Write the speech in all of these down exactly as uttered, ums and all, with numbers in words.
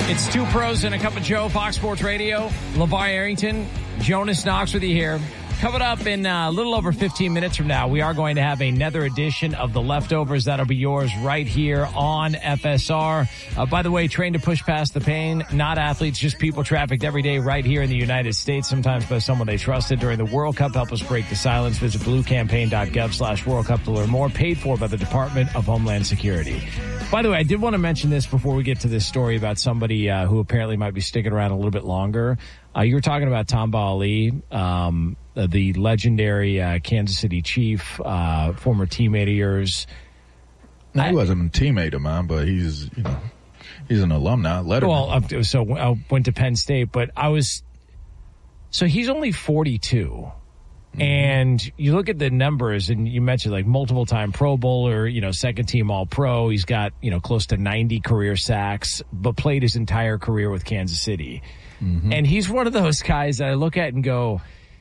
It's Two Pros and a Cup of Joe, Fox Sports Radio. LeVar Arrington, Jonas Knox with you here. Coming up in uh, a little over fifteen minutes from now, we are going to have another edition of The Leftovers. That'll be yours right here on F S R. Uh, by the way, trained to push past the pain, not athletes, just people trafficked every day right here in the United States, sometimes by someone they trusted during the World Cup. Help us break the silence. Visit bluecampaign.gov slash World Cup to learn more. Paid for by the Department of Homeland Security. By the way, I did want to mention this before we get to this story about somebody uh, who apparently might be sticking around a little bit longer. Uh, you were talking about Tamba Hali, um, the legendary uh, Kansas City Chief, uh, former teammate of yours. No, he wasn't a teammate of mine, but he's, you know, he's an alumni. Letterman. Well, uh, so I went to Penn State, but I was, so he's only forty-two. Mm-hmm. And you look at the numbers, and you mentioned like multiple time Pro Bowler, you know, second team All Pro. He's got, you know, close to ninety career sacks, but played his entire career with Kansas City. Mm-hmm. And he's one of those guys that I look at and go,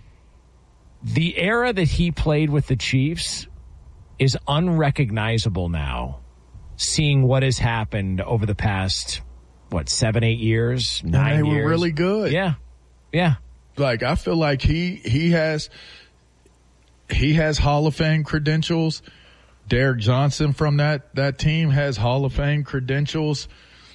the era that he played with the Chiefs is unrecognizable now, seeing what has happened over the past, what, seven, eight years, nine and they years. were really good. Yeah. Yeah. Like, I feel like he, he has, he has Hall of Fame credentials. Derek Johnson from that, that team has Hall of Fame credentials.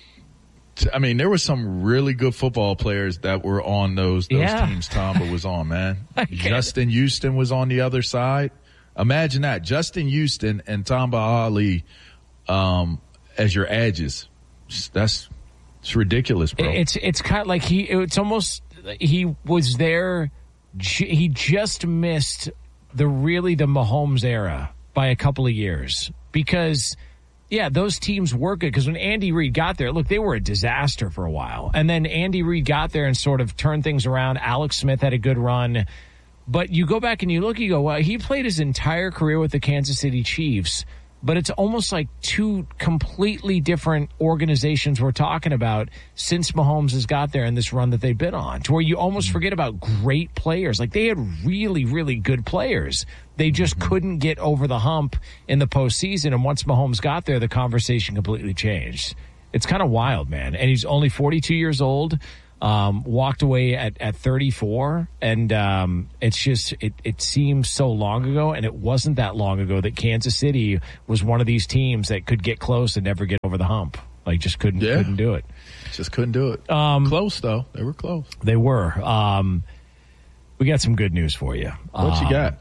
I mean, there were some really good football players that were on those those yeah. teams Tamba was on, man. Justin Houston was on the other side. Imagine that. Justin Houston and Tamba Hali um, as your edges. That's it's ridiculous, bro. It's it's kind of like he it's almost he was there. He just missed the really the Mahomes era by a couple of years because – yeah, those teams were good because when Andy Reid got there, look, they were a disaster for a while. And then Andy Reid got there and sort of turned things around. Alex Smith had a good run. But you go back and you look, you go, well, he played his entire career with the Kansas City Chiefs. But it's almost like two completely different organizations we're talking about since Mahomes has got there and this run that they've been on, to where you almost forget about great players. Like, they had really, really good players. They just mm-hmm. couldn't get over the hump in the postseason. And once Mahomes got there, the conversation completely changed. It's kind of wild, man. And he's only forty-two years old. Um, walked away at, at thirty-four, and um, it's just it, it seems so long ago, and it wasn't that long ago that Kansas City was one of these teams that could get close and never get over the hump. Like, just couldn't yeah. couldn't do it. Just couldn't do it. Um, close though, they were close. They were. Um, we got some good news for you. What um, you got?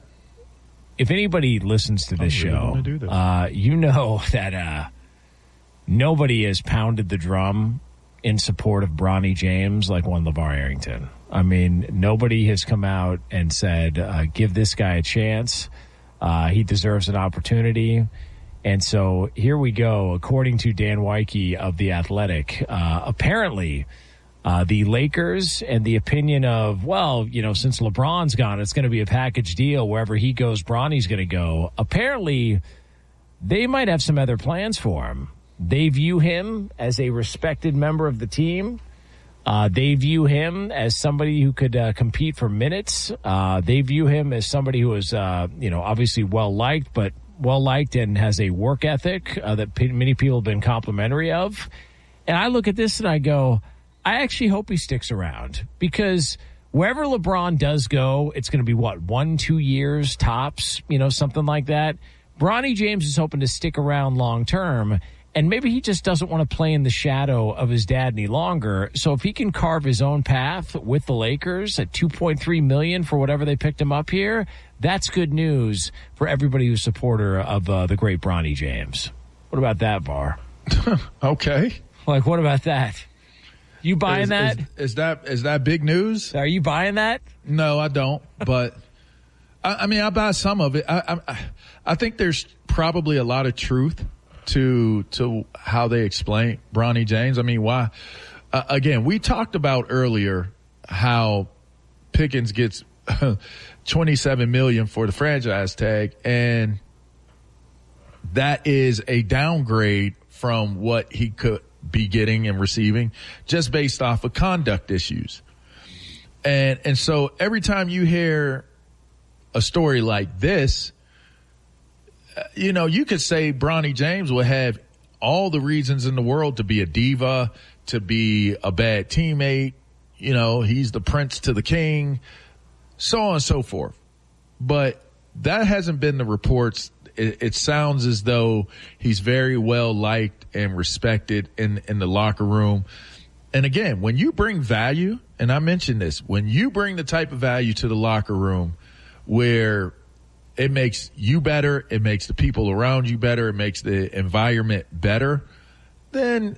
If anybody listens to this really show, do this. Uh, you know that uh, nobody has pounded the drum in support of Bronny James like one LeVar Arrington. I mean, nobody has come out and said, uh, give this guy a chance. Uh, he deserves an opportunity. And so here we go. According to Dan Weike of The Athletic, uh, apparently uh, the Lakers and the opinion of, well, you know, since LeBron's gone, it's going to be a package deal. Wherever he goes, Bronny's going to go. Apparently, they might have some other plans for him. They view him as a respected member of the team. Uh, they view him as somebody who could uh, compete for minutes. Uh, they view him as somebody who is, uh, you know, obviously well-liked, but well-liked and has a work ethic uh, that p- many people have been complimentary of. And I look at this and I go, I actually hope he sticks around, because wherever LeBron does go, it's going to be, what, one, two years tops, you know, something like that. Bronny James is hoping to stick around long-term. And maybe he just doesn't want to play in the shadow of his dad any longer. So if he can carve his own path with the Lakers at two point three million dollars for whatever they picked him up here, that's good news for everybody who's a supporter of uh, the great Bronny James. What about that, Bar? Okay. Like, what about that? You buying is, that? Is, is that is that big news? Are you buying that? No, I don't. But I, I mean, I buy some of it. I, I I think there's probably a lot of truth to to how they explain Bronny James. I mean, why? Uh, again, we talked about earlier how Pickens gets twenty-seven million dollars for the franchise tag, and that is a downgrade from what he could be getting and receiving just based off of conduct issues. And and so every time you hear a story like this, you know, you could say Bronny James will have all the reasons in the world to be a diva, to be a bad teammate. You know, he's the prince to the king, so on and so forth. But that hasn't been the reports. It, it sounds as though he's very well liked and respected in, in the locker room. And again, when you bring value, and I mentioned this, when you bring the type of value to the locker room where it makes you better, it makes the people around you better, it makes the environment better, then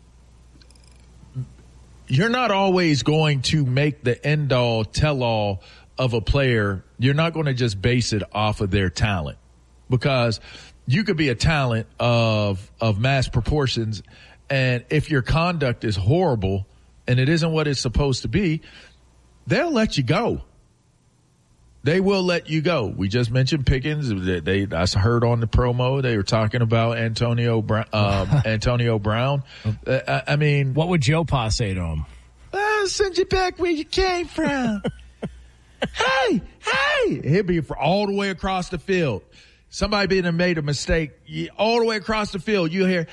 you're not always going to make the end-all, tell-all of a player. You're not going to just base it off of their talent, because you could be a talent of of mass proportions, and if your conduct is horrible and it isn't what it's supposed to be, they'll let you go. They will let you go. We just mentioned Pickens. They, they I heard on the promo they were talking about Antonio Brown. Um, Antonio Brown. Uh, I, I mean, what would Joe Pa say to him? I'll send you back where you came from. hey, hey! He'll be for all the way across the field. Somebody being made a mistake, you, all the way across the field, you hear,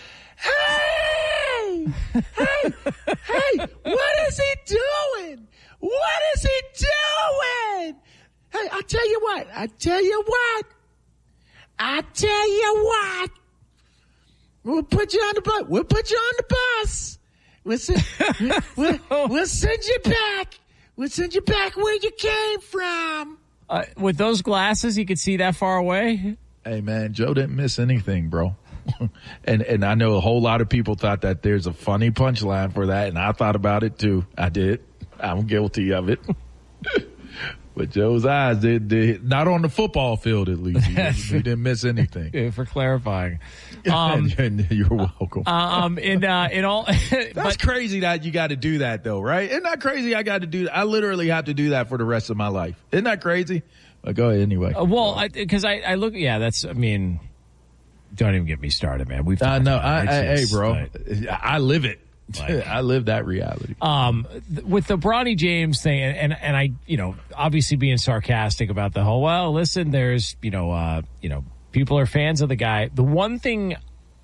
hey, hey, hey! What is he doing? What is he doing? Hey, I tell you what, I tell you what, I tell you what, we'll put you on the bus, we'll put you on the bus, we'll send, we'll, we'll send you back, we'll send you back where you came from. Uh, with those glasses, he could see that far away? Hey, man, Joe didn't miss anything, bro. and and I know a whole lot of people thought that there's a funny punchline for that, and I thought about it too. I did. I'm guilty of it. But Joe's eyes did, did not on the football field, at least. He, he didn't miss anything. Yeah, for clarifying. Um, You're welcome. Um, in uh, in all, that's but, crazy that you got to do that, though, right? Isn't that crazy? I got to do. I literally have to do that for the rest of my life. Isn't that crazy? But go ahead anyway. Uh, well, because I, I, I look, yeah, that's. I mean, don't even get me started, man. We've. I know. I, I, hey, bro, like, I live it. Like, I live that reality. Um, th- with the Bronny James thing, and, and and I, you know, obviously being sarcastic about the whole. Well, listen, there's, you know, uh, you know, people are fans of the guy. The one thing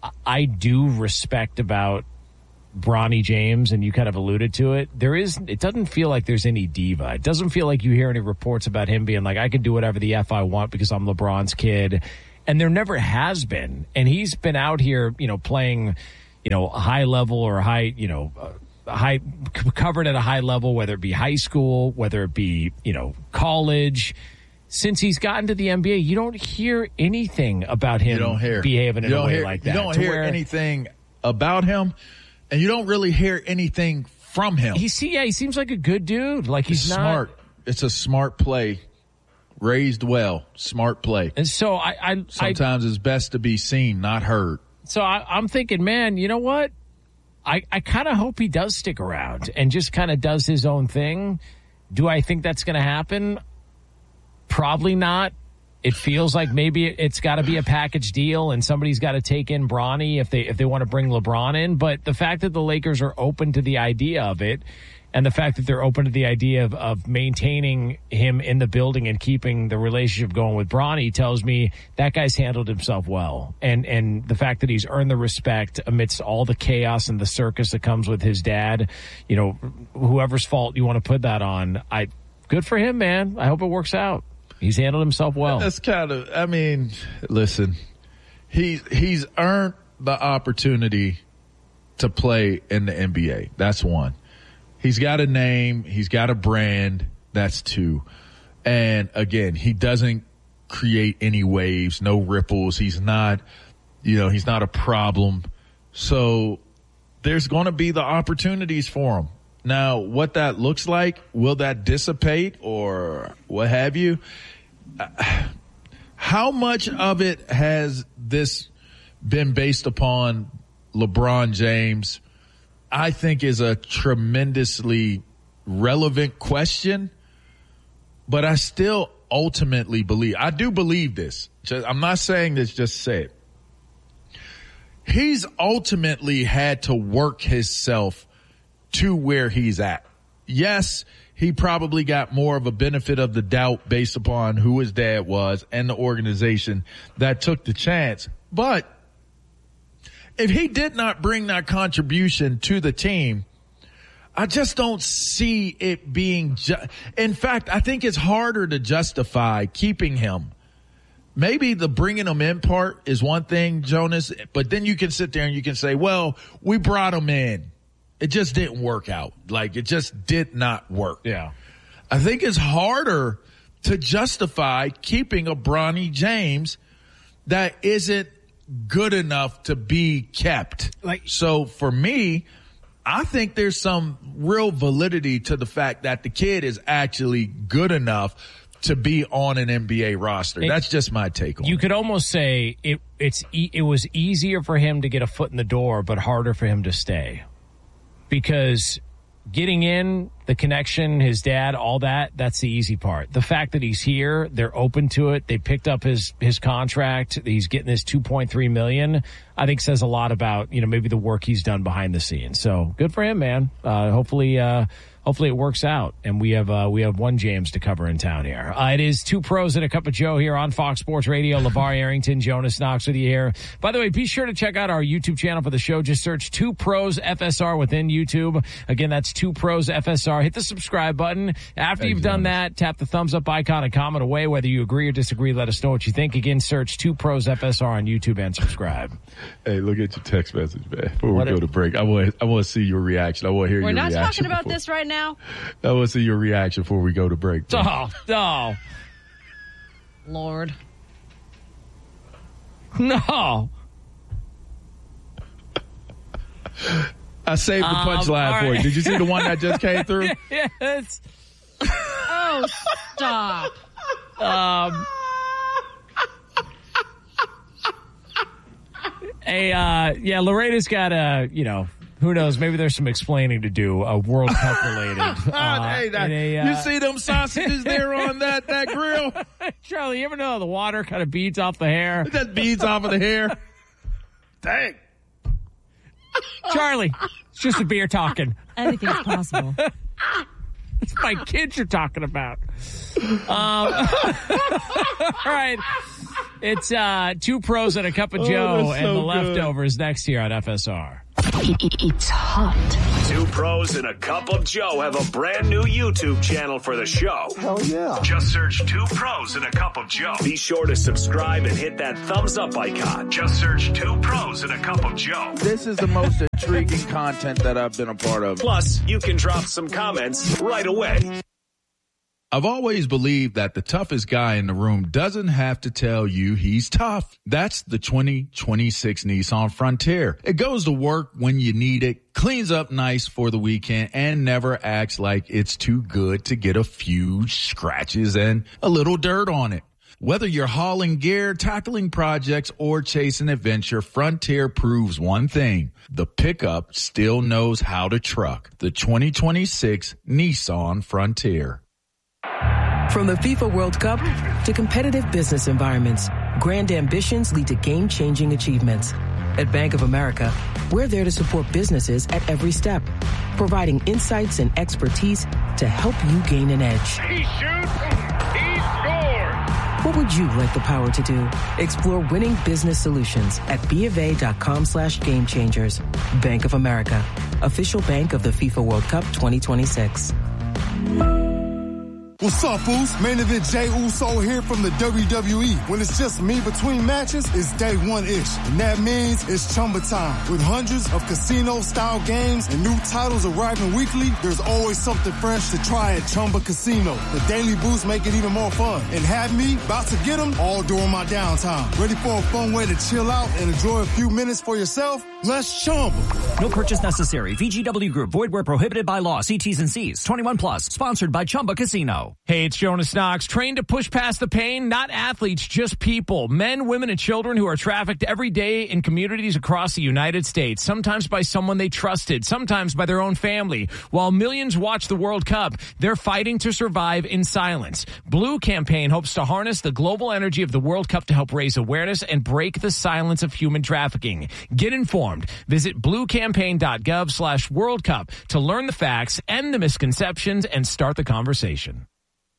I do respect about Bronny James, and you kind of alluded to it, there is. It doesn't feel like there's any diva. It doesn't feel like you hear any reports about him being like, I can do whatever the F I want because I'm LeBron's kid, and there never has been. And he's been out here, you know, playing, you know, high level or high, you know, uh, high c- covered at a high level, whether it be high school, whether it be, you know, college. Since he's gotten to the N B A, you don't hear anything about him you don't hear, behaving in you a don't way hear, like that. You don't hear where, anything about him, and you don't really hear anything from him. He's, yeah, he seems like a good dude. Like he's it's not smart. It's a smart play. Raised well, smart play. And so I, I sometimes I, it's best to be seen, not heard. So I, I'm thinking, man, you know what? I, I kind of hope he does stick around and just kind of does his own thing. Do I think that's going to happen? Probably not. It feels like maybe it's got to be a package deal and somebody's got to take in Bronny if they if they want to bring LeBron in. But the fact that the Lakers are open to the idea of it, and the fact that they're open to the idea of, of maintaining him in the building and keeping the relationship going with Bronny tells me that guy's handled himself well. And and the fact that he's earned the respect amidst all the chaos and the circus that comes with his dad, you know, whoever's fault you want to put that on, I good for him, man. I hope it works out. He's handled himself well. That's kind of, I mean, listen, he, he's earned the opportunity to play in the N B A. That's one. He's got a name. He's got a brand. That's two. And again, he doesn't create any waves, no ripples. He's not, you know, he's not a problem. So there's going to be the opportunities for him. Now, what that looks like, will that dissipate or what have you? How much of it has this been based upon LeBron James? I think is a tremendously relevant question, but I still ultimately believe, I do believe this. I'm not saying this just said. He's ultimately had to work himself to where he's at. Yes, he probably got more of a benefit of the doubt based upon who his dad was and the organization that took the chance. But if he did not bring that contribution to the team, I just don't see it being ju- – in fact, I think it's harder to justify keeping him. Maybe the bringing him in part is one thing, Jonas, but then you can sit there and you can say, well, we brought him in. It just didn't work out. Like, it just did not work. Yeah. I think it's harder to justify keeping a Bronny James that isn't good enough to be kept. Like, so for me, I think there's some real validity to the fact that the kid is actually good enough to be on an N B A roster. That's just my take on it. You could almost say it it's e- it was easier for him to get a foot in the door, but harder for him to stay. Because getting in, the connection, his dad, all that, that's the easy part. The fact that he's here, they're open to it. They picked up his his contract. He's getting his two point three million dollars. I think says a lot about, you know, maybe the work he's done behind the scenes. So good for him, man. Uh, hopefully, uh, hopefully it works out. And we have, uh, we have one James to cover in town here. Uh, it is Two Pros and a Cup of Joe here on Fox Sports Radio. LeVar Arrington, Jonas Knox with you here. By the way, be sure to check out our YouTube channel for the show. Just search Two Pros F S R within YouTube. Again, that's Two Pros F S R. Hit the subscribe button. After Thanks, you've done Jonas. that, tap the thumbs up icon and comment away. Whether you agree or disagree, let us know what you think. Again, search Two Pros F S R on YouTube and subscribe. Hey, look at your text message, man. Before What we go a- to break, I want I want to see your reaction. I want to hear We're your not reaction. talking about before- this right now. I want to see your reaction before we go to break. Oh, no. Lord. No. I saved the Um, punchline all for you. right. Did you see the one that just came through? Yes. Oh, stop. Um, a, uh, yeah, Loretta's got a, you know, who knows, maybe there's some explaining to do, uh, World Cup related. Uh, hey, that, in a, uh, you see them sausages there on that, that grill? Charlie, you ever know the water kind of beads off the hair? It just beads off of the hair. Dang. Charlie, it's just a beer talking. Anything's possible. It's my kids you're talking about. Um, all right. It's uh, Two Pros and a Cup of Oh, Joe that's and so the good. leftovers next here on F S R. It's hot. Two Pros and a Cup of Joe have a brand new YouTube channel for the show. Hell yeah. Just search Two Pros and a Cup of Joe. Be sure to subscribe and hit that thumbs up icon. Just search Two Pros and a Cup of Joe. This is the most intriguing content that I've been a part of. Plus, you can drop some comments right away. I've always believed that the toughest guy in the room doesn't have to tell you he's tough. That's the twenty twenty-six Nissan Frontier. It goes to work when you need it, cleans up nice for the weekend, and never acts like it's too good to get a few scratches and a little dirt on it. Whether you're hauling gear, tackling projects, or chasing adventure, Frontier proves one thing. The pickup still knows how to truck. The twenty twenty-six Nissan Frontier. From the FIFA World Cup to competitive business environments, grand ambitions lead to game-changing achievements. At Bank of America, we're there to support businesses at every step, providing insights and expertise to help you gain an edge. He shoots, he scores! What would you like the power to do? Explore winning business solutions at BofA.com slash game changers. Bank of America, official bank of the FIFA World Cup twenty twenty-six. What's up, fools? Main event Jey Uso here from the W W E. When it's just me between matches, it's day one-ish. And that means it's Chumba time. With hundreds of casino-style games and new titles arriving weekly, there's always something fresh to try at Chumba Casino. The daily boosts make it even more fun. And have me about to get them all during my downtime. Ready for a fun way to chill out and enjoy a few minutes for yourself? Let's Chumba. No purchase necessary. V G W Group. Void where prohibited by law. See T's and C's. twenty-one plus. Sponsored by Chumba Casino. Hey, it's Jonas Knox. Trained to push past the pain, not athletes, just people. Men, women, and children who are trafficked every day in communities across the United States, sometimes by someone they trusted, sometimes by their own family. While millions watch the World Cup, they're fighting to survive in silence. Blue Campaign hopes to harness the global energy of the World Cup to help raise awareness and break the silence of human trafficking. Get informed. Visit bluecampaign.gov slash World Cup to learn the facts, end the misconceptions, and start the conversation.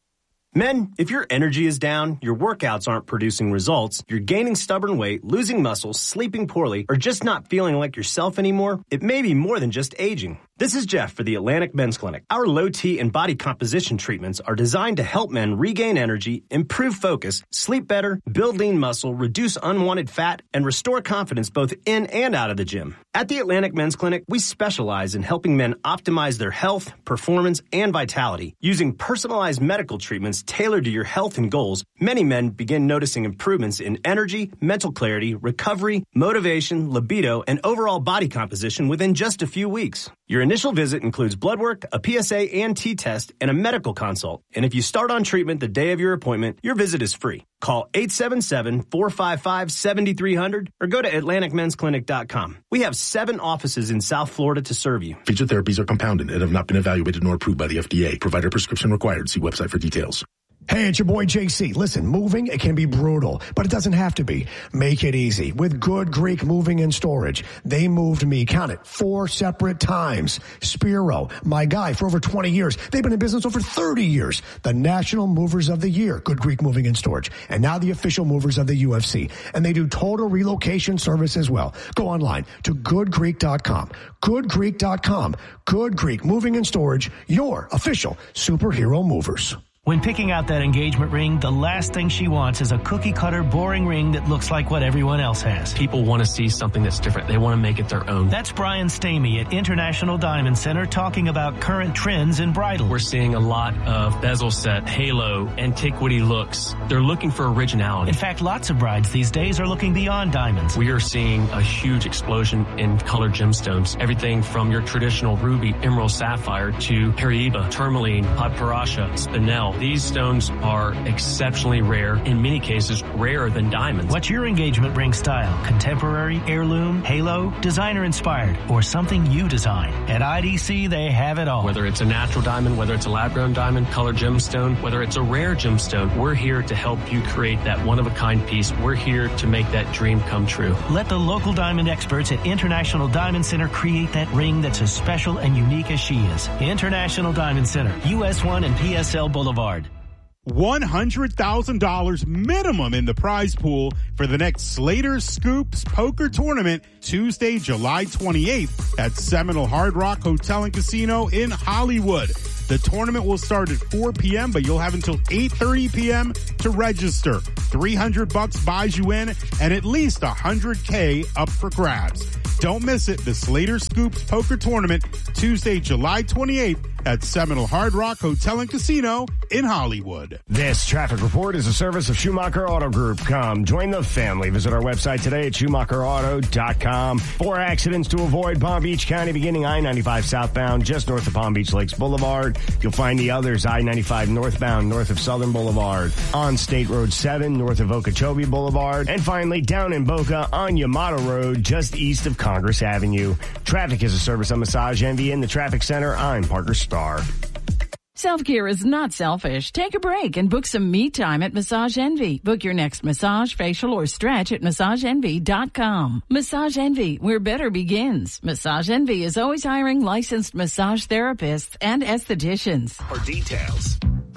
Men, if your energy is down, your workouts aren't producing results, you're gaining stubborn weight, losing muscle, sleeping poorly, or just not feeling like yourself anymore, it may be more than just aging. This is Jeff for the Atlantic Men's Clinic. Our low T and body composition treatments are designed to help men regain energy, improve focus, sleep better, build lean muscle, reduce unwanted fat, and restore confidence both in and out of the gym. At the Atlantic Men's Clinic, we specialize in helping men optimize their health, performance, and vitality. Using personalized medical treatments tailored to your health and goals, many men begin noticing improvements in energy, mental clarity, recovery, motivation, libido, and overall body composition within just a few weeks. Your initial visit includes blood work, a P S A and T test, and a medical consult. And if you start on treatment the day of your appointment, your visit is free. Call eight seven seven, four five five, seven three zero zero or go to atlantic men's clinic dot com. We have seven offices in South Florida to serve you. Featured therapies are compounded and have not been evaluated nor approved by the F D A. Provider prescription required. See website for details. Hey, it's your boy J C. Listen, moving, it can be brutal, but it doesn't have to be. Make it easy with Good Greek Moving and Storage. They moved me, count it, four separate times. Spiro, my guy for over twenty years. They've been in business over thirty years. The National Movers of the Year, Good Greek Moving and Storage. And now the official movers of the U F C. And they do total relocation service as well. Go online to good greek dot com. good greek dot com. Good Greek Moving and Storage, your official superhero movers. When picking out that engagement ring, the last thing she wants is a cookie-cutter, boring ring that looks like what everyone else has. People want to see something that's different. They want to make it their own. That's Brian Stamey at International Diamond Center talking about current trends in bridal. We're seeing a lot of bezel set, halo, antiquity looks. They're looking for originality. In fact, lots of brides these days are looking beyond diamonds. We are seeing a huge explosion in colored gemstones. Everything from your traditional ruby, emerald, sapphire to Caribe, tourmaline, padparacha, spinel. These stones are exceptionally rare, in many cases rarer than diamonds. What's your engagement ring style? Contemporary, heirloom, halo, designer inspired, or something you design? At I D C, they have it all. Whether it's a natural diamond, whether it's a lab-grown diamond, colored gemstone, whether it's a rare gemstone, we're here to help you create that one-of-a-kind piece. We're here to make that dream come true. Let the local diamond experts at International Diamond Center create that ring that's as special and unique as she is. International Diamond Center, U S one and P S L Boulevard. one hundred thousand dollars minimum in the prize pool for the next Slater Scoops Poker Tournament, Tuesday, July twenty-eighth at Seminole Hard Rock Hotel and Casino in Hollywood. The tournament will start at four p.m., but you'll have until eight thirty p.m. to register. three hundred bucks buys you in and at least one hundred K up for grabs. Don't miss it. The Slater Scoops Poker Tournament, Tuesday, July twenty-eighth at Seminole Hard Rock Hotel and Casino in Hollywood. This traffic report is a service of Schumacher Auto Group. Come join the family. Visit our website today at schumacher auto dot com. Four accidents to avoid. Palm Beach County beginning I ninety-five southbound just north of Palm Beach Lakes Boulevard. You'll find the others I ninety-five northbound north of Southern Boulevard. On State Road seven north of Okeechobee Boulevard. And finally down in Boca on Yamato Road just east of Congress Avenue. Traffic is a service of Massage Envy in the Traffic Center. I'm Parker Starr. Self-care is not selfish. Take a break and book some me time at Massage Envy. Book your next massage, facial, or stretch at massage envy dot com. Massage Envy, where better begins. Massage Envy is always hiring licensed massage therapists and estheticians. For details.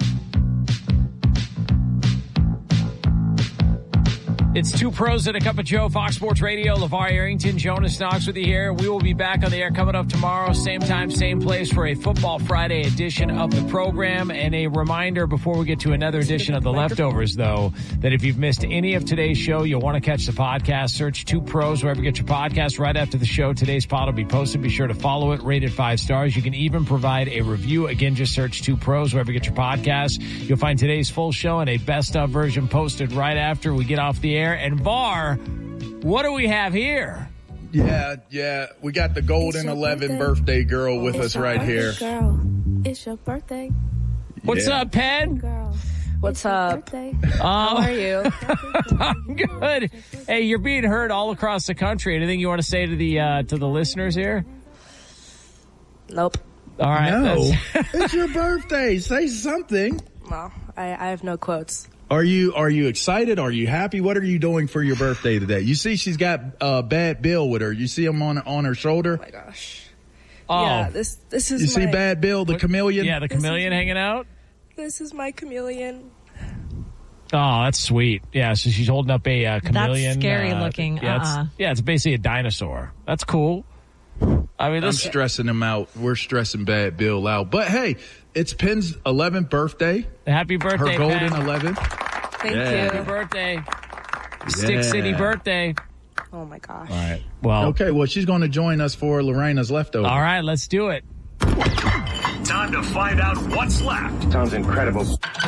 It's Two Pros and a Cup of Joe, Fox Sports Radio. LeVar Arrington, Jonas Knox with you here. We will be back on the air coming up tomorrow, same time, same place for a Football Friday edition of the program. And a reminder before we get to another edition of The Leftovers, though, that if you've missed any of today's show, you'll want to catch the podcast. Search Two Pros wherever you get your podcast. Right after the show, today's pod will be posted. Be sure to follow it, rate it five stars. You can even provide a review. Again, just search Two Pros wherever you get your podcast. You'll find today's full show and a best of version posted right after we get off the air. And Bar, what do we have here? Yeah, yeah. We got the Golden eleven birthday girl with us right here. Girl, it's your birthday. What's Yeah. up, Pen? Girl, What's up? Um, How are you? I'm good. Hey, you're being heard all across the country. Anything you want to say to the uh, to the listeners here? Nope. All right. No, that's- it's your birthday. Say something. Well, I, I have no quotes. Are you are you excited? Are you happy? What are you doing for your birthday today? You see, she's got uh, Bad Bill with her. You see him on on her shoulder. Oh my gosh. Oh. Yeah, this this is. You see my, Bad Bill, the chameleon. Yeah, the chameleon hanging out. This is my chameleon. Oh, that's sweet. Yeah, so she's holding up a uh, chameleon. That's scary uh, looking. Yeah, Uh-uh. it's, yeah, it's basically a dinosaur. That's cool. I mean, I'm this, stressing him out. We're stressing Bad Bill out. But hey, it's Penn's eleventh birthday. Happy birthday, Her golden Penn. eleven. Thank Yeah. you. Happy birthday. Stick City Yeah. birthday. Oh my gosh. All right. Well, Okay, well, she's going to join us for Lorena's leftover. all right, let's do it. Time to find out what's left. Sounds incredible.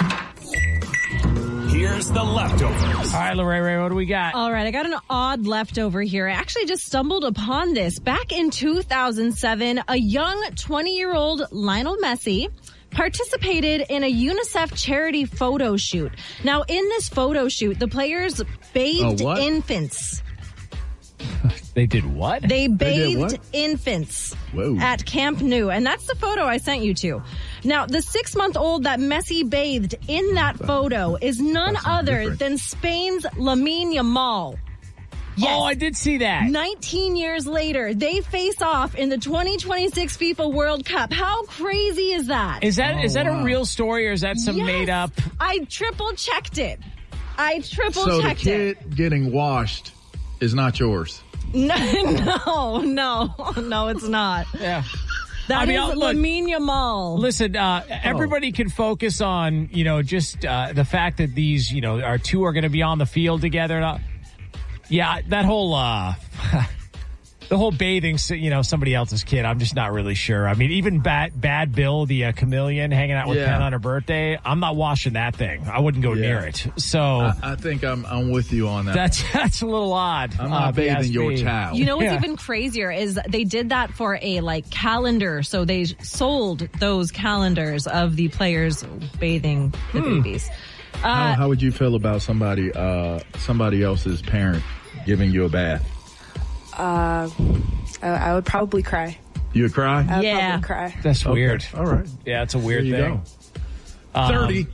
Here's the leftovers. All right, Lorraine, what do we got? All right, I got an odd leftover here. I actually just stumbled upon this. Back in two thousand seven, a young twenty-year-old Lionel Messi participated in a UNICEF charity photo shoot. Now, in this photo shoot, the players bathed A what? infants. They did what? They did bathed what? infants Whoa. at Camp Nou. And that's the photo I sent you to. Now, the six-month-old that Messi bathed in that photo is none other different. than Spain's Lamine Yamal. Yes. Oh, I did see that. nineteen years later, they face off in the twenty twenty-six FIFA World Cup. How crazy is that? Is that is Oh, that a real story or is that some Yes. made up? I triple checked it. I triple So the checked kid it. getting washed is not yours. No, no, no, no, it's not. Yeah. That I mean, is I'll- look, Lamine Yamal. Listen, uh, everybody can focus on, you know, just uh, the fact that these, you know, our two are going to be on the field together. And, uh, yeah, that whole, uh, the whole bathing, you know, somebody else's kid, I'm just not really sure. I mean, even Bad, Bad Bill, the uh, chameleon hanging out with Yeah. Penn on her birthday, I'm not washing that thing. I wouldn't go Yeah. near it. So I, I think I'm I'm with you on that. that's that's a little odd. I'm uh, not if you bathing ask your me. child. You know what's Yeah. even crazier is they did that for a like calendar. So they sold those calendars of the players bathing the Hmm. babies. how, Uh, how would you feel about somebody uh somebody else's parent giving you a bath? Uh, I, I would probably cry. You would cry? I would Yeah. probably cry. That's Okay. weird. All right. Yeah, it's a weird There you thing. go. Um, thirty.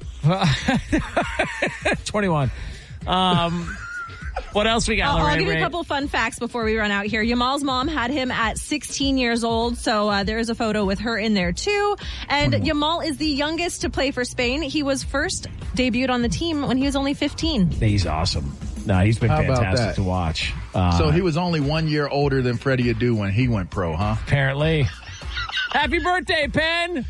twenty-one. Um, what else we got, I'll, I'll Lorraine give you a Ray? couple fun facts before we run out here. Yamal's mom had him at sixteen years old, so uh, there is a photo with her in there too. And Yamal is the youngest to play for Spain. He was first debuted on the team when he was only fifteen. He's awesome. No, he's been How about fantastic that? to watch. Uh, So he was only one year older than Freddie Adu when he went pro, huh? apparently. Happy birthday, Penn!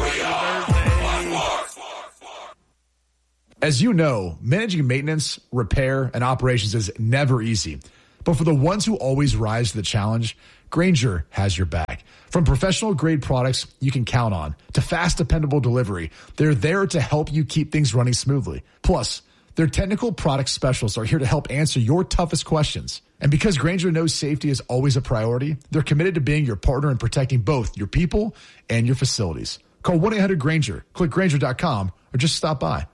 As you know, managing maintenance, repair, and operations is never easy. But for the ones who always rise to the challenge, Grainger has your back. From professional grade products you can count on to fast, dependable delivery, they're there to help you keep things running smoothly. Plus, their technical product specialists are here to help answer your toughest questions. And because Grainger knows safety is always a priority, they're committed to being your partner in protecting both your people and your facilities. Call one eight hundred Grainger, click Grainger dot com, or just stop by.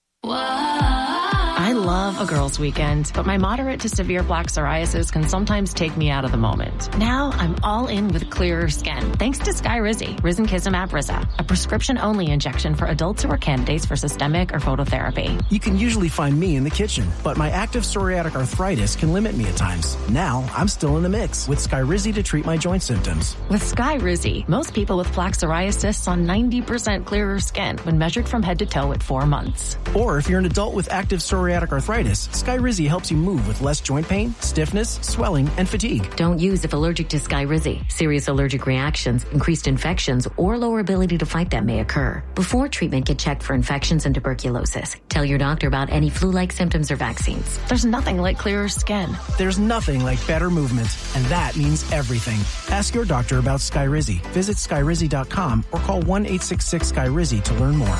I love a girls' weekend, but my moderate to severe plaque psoriasis can sometimes take me out of the moment. Now I'm all in with clearer skin, thanks to Skyrizi, risankizumab Riza, a prescription-only injection for adults who are candidates for systemic or phototherapy. You can usually find me in the kitchen, but my active psoriatic arthritis can limit me at times. Now I'm still in the mix with Skyrizi to treat my joint symptoms. With Skyrizi, most people with plaque psoriasis saw ninety percent clearer skin when measured from head to toe at four months. Or if you're an adult with active psoriatic arthritis, Skyrizi helps you move with less joint pain, stiffness, swelling, and fatigue. Don't use if allergic to Skyrizi. Serious allergic reactions, increased infections, or lower ability to fight them may occur. Before treatment, get checked for infections and tuberculosis. Tell your doctor about any flu-like symptoms or vaccines. There's nothing like clearer skin. There's nothing like better movement, and that means everything. Ask your doctor about Skyrizi. Visit Skyrizi dot com or call one eight six six Skyrizi to learn more.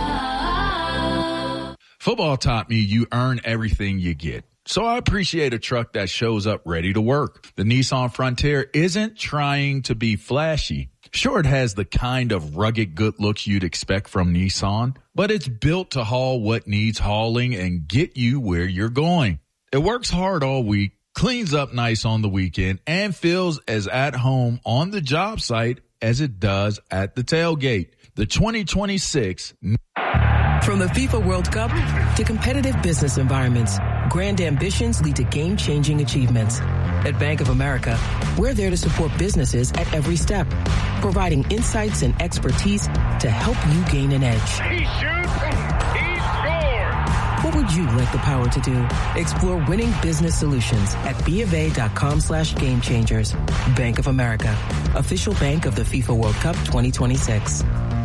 Football taught me you earn everything you get. So I appreciate a truck that shows up ready to work. The Nissan Frontier isn't trying to be flashy. Sure, it has the kind of rugged good looks you'd expect from Nissan, but it's built to haul what needs hauling and get you where you're going. It works hard all week, cleans up nice on the weekend, and feels as at home on the job site as it does at the tailgate. The twenty twenty-six From the FIFA World Cup to competitive business environments, grand ambitions lead to game-changing achievements. At Bank of America, we're there to support businesses at every step, providing insights and expertise to help you gain an edge. He shoots, he scores! What would you like the power to do? Explore winning business solutions at BofA.com slash game changers. Bank of America, official bank of the FIFA World Cup twenty twenty-six.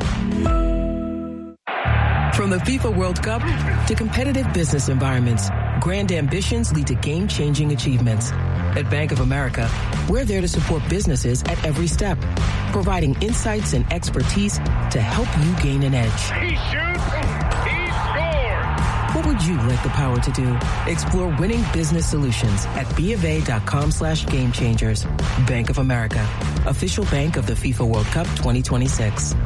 From the FIFA World Cup to competitive business environments, grand ambitions lead to game-changing achievements. At Bank of America, we're there to support businesses at every step, providing insights and expertise to help you gain an edge. He shoots, he scores! What would you like the power to do? Explore winning business solutions at BofA.com slash game changers. Bank of America, official bank of the FIFA World Cup twenty twenty-six.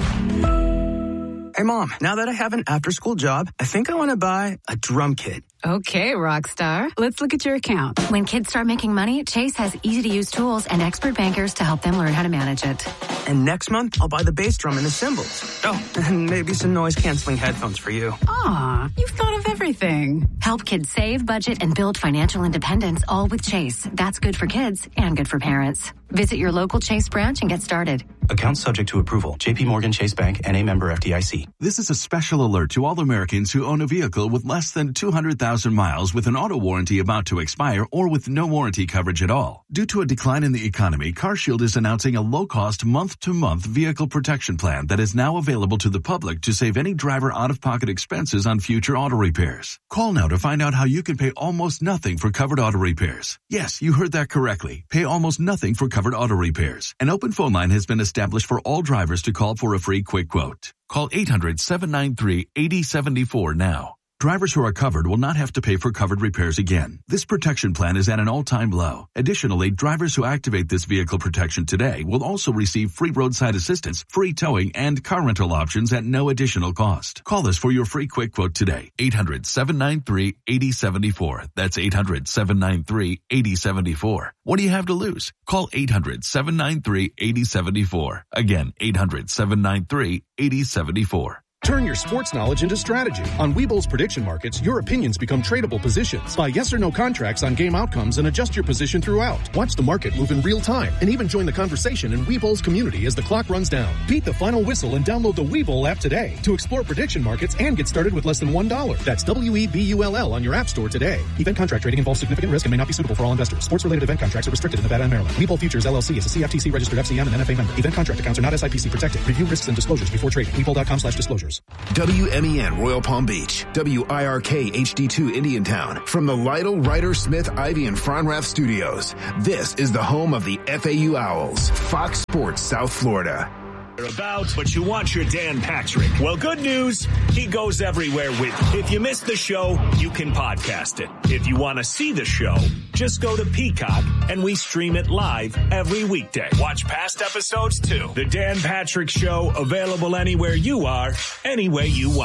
Hey, Mom, now that I have an after-school job, I think I want to buy a drum kit. Okay, Rockstar. Let's look at your account. When kids start making money, Chase has easy-to-use tools and expert bankers to help them learn how to manage it. And next month, I'll buy the bass drum and the cymbals. Oh, and maybe some noise-canceling headphones for you. Aw, you've thought of everything. Help kids save, budget, and build financial independence, all with Chase. That's good for kids and good for parents. Visit your local Chase branch and get started. Account subject to approval. J P Morgan Chase Bank, N A member F D I C. This is a special alert to all Americans who own a vehicle with less than two hundred thousand miles with an auto warranty about to expire or with no warranty coverage at all. Due to a decline in the economy, CarShield is announcing a low-cost month-to-month vehicle protection plan that is now available to the public to save any driver out-of-pocket expenses on future auto repairs. Call now to find out how you can pay almost nothing for covered auto repairs. Yes, you heard that correctly. Pay almost nothing for covered auto repairs. An open phone line has been established for all drivers to call for a free quick quote. Call eight hundred, seven nine three, eight zero seven four now. Drivers who are covered will not have to pay for covered repairs again. This protection plan is at an all-time low. Additionally, drivers who activate this vehicle protection today will also receive free roadside assistance, free towing, and car rental options at no additional cost. Call us for your free quick quote today. eight hundred, seven nine three, eight zero seven four. That's eight hundred, seven nine three, eight zero seven four. What do you have to lose? Call eight hundred, seven nine three, eight zero seven four. Again, eight hundred, seven nine three, eight zero seven four. Turn your sports knowledge into strategy. On Webull's prediction markets, your opinions become tradable positions. Buy yes or no contracts on game outcomes and adjust your position throughout. Watch the market move in real time and even join the conversation in Webull's community as the clock runs down. Beat the final whistle and download the Webull app today to explore prediction markets and get started with less than one dollar. That's W E B U L L on your app store today. Event contract trading involves significant risk and may not be suitable for all investors. Sports-related event contracts are restricted in Nevada and Maryland. Webull Futures L L C is a C F T C registered F C M and N F A member. Event contract accounts are not S I P C protected. Review risks and disclosures before trading. Webull.com slash disclosures. W M E N Royal Palm Beach, W I R K H D two Indiantown. From the Lytle, Ryder, Smith, Ivy, and Fronrath studios, this is the home of the F A U Owls, Fox Sports South Florida. About, but you want your Dan Patrick. Well, good news, he goes everywhere with you. If you missed the show, you can podcast it. If you want to see the show, just go to Peacock and we stream it live every weekday. Watch past episodes too. The Dan Patrick Show, available anywhere you are, any way you want.